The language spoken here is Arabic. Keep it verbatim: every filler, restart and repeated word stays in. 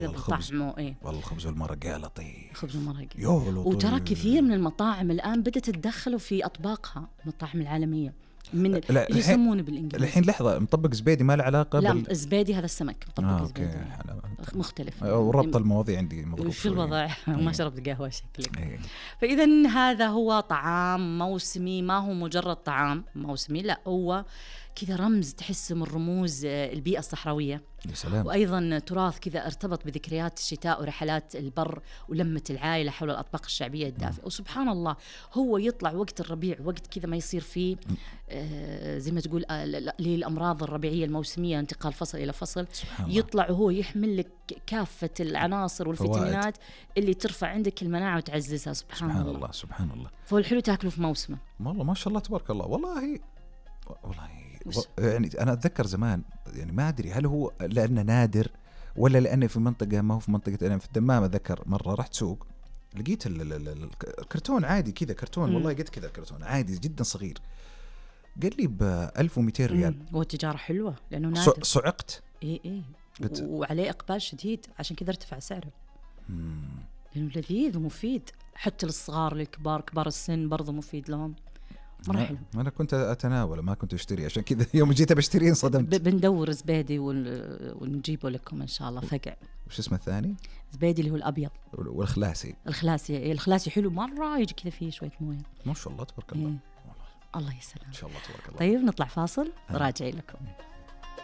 طعمه إيه. والله الخبز والمرق يا لطيف. خبز ومرق. وترى كثير من المطاعم الآن بدأت تدخله في أطباقها، المطاعم العالمية من اللي يسمونه بالإنجليزي. الحين لحظة، مطبق زبيدي ما له علاقة لا بال... الزبيدي هذا السمك، مطبق آه زبيدي مختلف. وربط المواضيع عندي مضروب. وش الوضع؟ ما شربت قهوة شكلك. فإذا هذا هو طعام موسمي، ما هو مجرد طعام موسمي، لا هو كذا رمز تحس من رموز البيئة الصحراوية. يا سلام. وأيضا تراث كذا ارتبط بذكريات الشتاء ورحلات البر ولمة العائلة حول الأطباق الشعبية الدافئة. وسبحان الله هو يطلع وقت الربيع، وقت كذا ما يصير فيه آه زي ما تقول آه للأمراض الربيعية الموسمية، انتقال فصل إلى فصل، يطلع وهو يحمل لك كافة العناصر والفيتامينات اللي ترفع عندك المناعة وتعززها. سبحان, سبحان الله. الله سبحان الله. فهو الحلو تاكله في موسمه. والله ما شاء الله تبارك الله. والله والله يعني أنا أتذكر زمان، يعني ما أدري هل هو لأنه نادر ولا لأنه في منطقة ما هو في منطقة. أنا في الدمام أتذكر مرة رحت سوق لقيت الكرتون عادي كذا، كرتون والله قلت كذا كرتون عادي جدا صغير، قال لي بألف ومئتين ريال. والتجارة حلوة لأنه نادر. صعقت. إيه إيه وعليه إقبال شديد، عشان كذا ارتفع سعره. مم. لأنه لذيذ ومفيد حتى للصغار للكبار، كبار السن برضو مفيد لهم. مرة حلو. أنا كنت أتناول ما كنت أشتري، عشان كذا يوم جيت بشتري انصدمت. بندور زبيدي ونجيبه لكم إن شاء الله. فقع. وش اسمه الثاني؟ زبيدي اللي هو الأبيض. والخلاسي. الخلاسي الخلاسي حلو مرة، يجي كذا فيه شوية موية. ما شاء الله تبارك الله. إيه. الله يسلم. إن شاء الله تبارك الله. طيب نطلع فاصل وراجعي لكم.